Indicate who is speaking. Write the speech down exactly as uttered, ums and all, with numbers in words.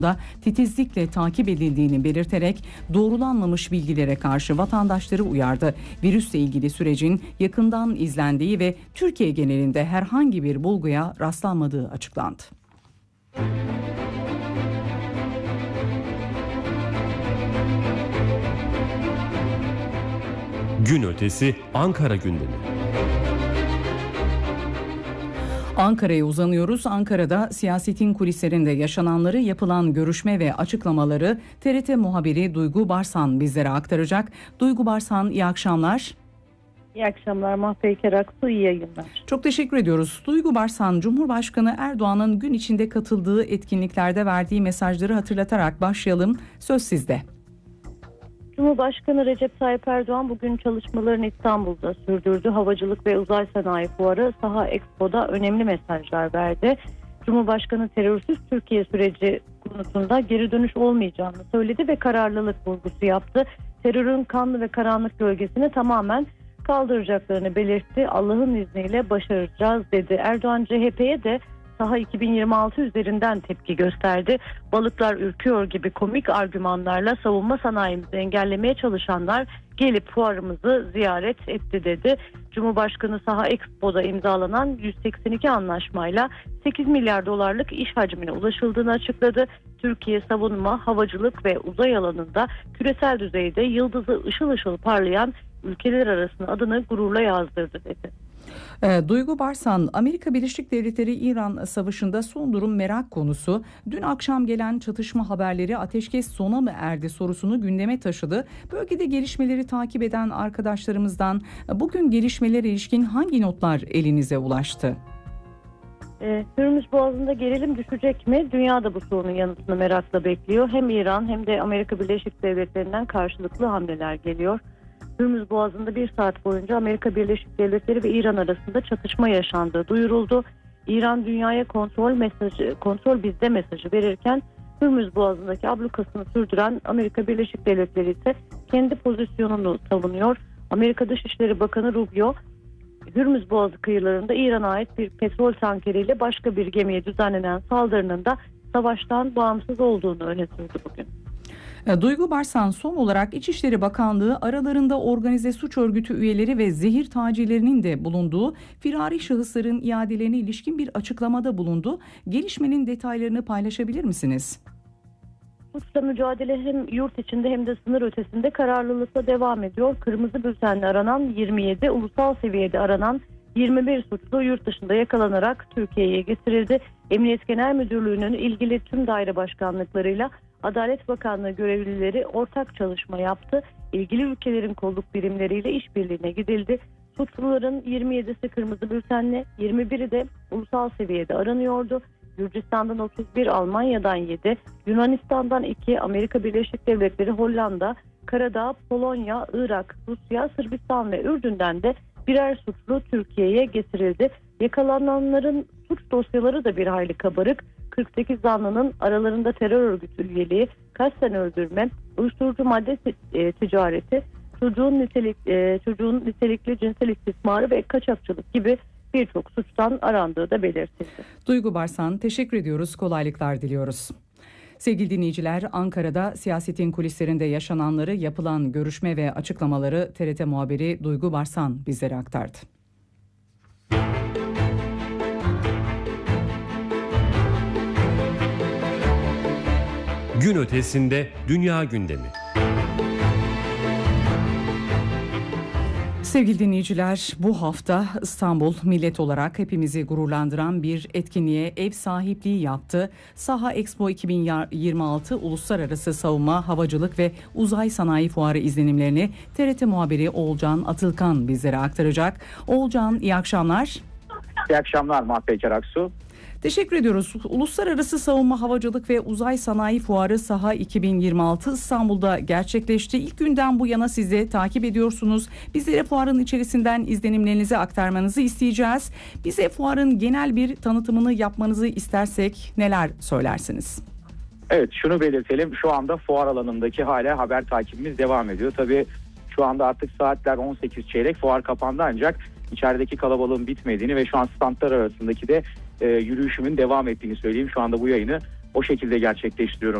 Speaker 1: da titizlikle takip edildiğini belirterek doğrulanmamış bilgilere karşı vatandaşları uyardı. Virüsle ilgili sürecin yakından izlendiği ve Türkiye genelinde herhangi bir bulguya rastlanmadığı açıklandı.
Speaker 2: Gün ötesi Ankara gündemi.
Speaker 1: Ankara'ya uzanıyoruz. Ankara'da siyasetin kulislerinde yaşananları, yapılan görüşme ve açıklamaları T R T muhabiri Duygu Barsan bizlere aktaracak. Duygu Barsan, iyi akşamlar.
Speaker 3: İyi akşamlar Mahpeyker Aksu, iyi yayınlar.
Speaker 1: Çok teşekkür ediyoruz. Duygu Barsan, Cumhurbaşkanı Erdoğan'ın gün içinde katıldığı etkinliklerde verdiği mesajları hatırlatarak başlayalım. Söz sizde.
Speaker 3: Cumhurbaşkanı Recep Tayyip Erdoğan bugün çalışmalarını İstanbul'da sürdürdü. Havacılık ve Uzay Sanayi Fuarı Saha Expo'da önemli mesajlar verdi. Cumhurbaşkanı terörsüz Türkiye süreci konusunda geri dönüş olmayacağını söyledi ve kararlılık vurgusu yaptı. Terörün kanlı ve karanlık gölgesini tamamen kaldıracaklarını belirtti. Allah'ın izniyle başaracağız dedi. Erdoğan C H P'ye de Saha iki bin yirmi altı üzerinden tepki gösterdi. Balıklar ürküyor gibi komik argümanlarla savunma sanayimizi engellemeye çalışanlar gelip fuarımızı ziyaret etti dedi. Cumhurbaşkanı Saha Expo'da imzalanan yüz seksen iki anlaşmayla sekiz milyar dolarlık iş hacmine ulaşıldığını açıkladı. Türkiye savunma, havacılık ve uzay alanında küresel düzeyde yıldızı ışıl ışıl parlayan ülkeler arasında adını gururla yazdırdı dedi.
Speaker 1: E, Duygu Barsan, Amerika Birleşik Devletleri İran savaşında son durum merak konusu. Dün akşam gelen çatışma haberleri ateşkes sona mı erdi sorusunu gündeme taşıdı. Bölgede gelişmeleri takip eden arkadaşlarımızdan bugün gelişmelere ilişkin hangi notlar elinize ulaştı?
Speaker 3: E, Hürmüz Boğazı'nda gerilim düşecek mi? Dünya da bu sorunun yanıtını merakla bekliyor. Hem İran hem de Amerika Birleşik Devletleri'nden karşılıklı hamleler geliyor. Hürmüz Boğazı'nda bir saat boyunca Amerika Birleşik Devletleri ve İran arasında çatışma yaşandığı duyuruldu. İran dünyaya kontrol mesajı, kontrol bizde mesajı verirken Hürmüz Boğazı'ndaki ablukasını sürdüren Amerika Birleşik Devletleri ise kendi pozisyonunu savunuyor. Amerika Dışişleri Bakanı Rubio, Hürmüz Boğazı kıyılarında İran'a ait bir petrol tankeriyle başka bir gemiye düzenlenen saldırının da savaştan bağımsız olduğunu öne sürdü bugün.
Speaker 1: Duygu Barsan, son olarak İçişleri Bakanlığı aralarında organize suç örgütü üyeleri ve zehir tacirlerinin de bulunduğu firari şahısların iadelerine ilişkin bir açıklamada bulundu. Gelişmenin detaylarını paylaşabilir misiniz?
Speaker 3: Suçla mücadele hem yurt içinde hem de sınır ötesinde kararlılıkla devam ediyor. Kırmızı bültenle aranan yirmi yedi, ulusal seviyede aranan yirmi bir suçlu yurt dışında yakalanarak Türkiye'ye getirildi. Emniyet Genel Müdürlüğü'nün ilgili tüm daire başkanlıklarıyla Adalet Bakanlığı görevlileri ortak çalışma yaptı. İlgili ülkelerin kolluk birimleriyle işbirliğine gidildi. Suçluların yirmi yedisi kırmızı bültenle, yirmi biri de ulusal seviyede aranıyordu. Gürcistan'dan otuz bir, Almanya'dan yedi, Yunanistan'dan iki, Amerika Birleşik Devletleri, Hollanda, Karadağ, Polonya, Irak, Rusya, Sırbistan ve Ürdün'den de birer suçlu Türkiye'ye getirildi. Yakalananların suç dosyaları da bir hayli kabarık. kırk sekiz zanlının aralarında terör örgütü üyeliği, kasten öldürme, uyuşturucu madde ticareti, çocuğun nitelik e, çocuğun nitelikli cinsel istismarı ve kaçakçılık gibi birçok suçtan arandığı da belirtildi.
Speaker 1: Duygu Barsan, teşekkür ediyoruz. Kolaylıklar diliyoruz. Sevgili dinleyiciler, Ankara'da siyasetin kulislerinde yaşananları, yapılan görüşme ve açıklamaları T R T muhabiri Duygu Barsan bizlere aktardı.
Speaker 2: Gün ötesinde dünya gündemi.
Speaker 1: Sevgili dinleyiciler, bu hafta İstanbul millet olarak hepimizi gururlandıran bir etkinliğe ev sahipliği yaptı. Saha Expo iki bin yirmi altı Uluslararası Savunma, Havacılık ve Uzay Sanayi Fuarı izlenimlerini T R T muhabiri Oğulcan Atılkan bizlere aktaracak. Oğulcan, iyi akşamlar.
Speaker 4: İyi akşamlar Mahpeyker Aksu.
Speaker 1: Teşekkür ediyoruz. Uluslararası Savunma, Havacılık ve Uzay Sanayi Fuarı Saha iki bin yirmi altı İstanbul'da gerçekleşti. İlk günden bu yana siz de takip ediyorsunuz. Bizlere fuarın içerisinden izlenimlerinizi aktarmanızı isteyeceğiz. Bize fuarın genel bir tanıtımını yapmanızı istersek neler söylersiniz?
Speaker 4: Evet, şunu belirtelim. Şu anda fuar alanındaki hala haber takibimiz devam ediyor. Tabii şu anda artık saatler on sekiz çeyrek, fuar kapandı ancak içerideki kalabalığın bitmediğini ve şu an standlar arasındaki de e, yürüyüşümün devam ettiğini söyleyeyim. Şu anda bu yayını o şekilde gerçekleştiriyorum.